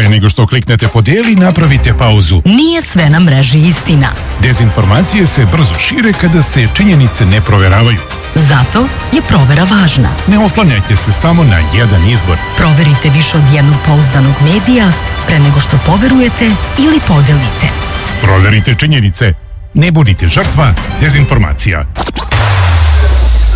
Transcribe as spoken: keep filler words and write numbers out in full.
Pre nego što kliknete podijeli, napravite pauzu. Nije sve na mreži istina. Dezinformacije se brzo šire kada se činjenice ne proveravaju. Zato je provera važna. Ne oslanjajte se samo na jedan izbor. Proverite više od jednog pouzdanog medija pre nego što poverujete ili podelite. Proverite činjenice. Ne budite žrtva dezinformacija.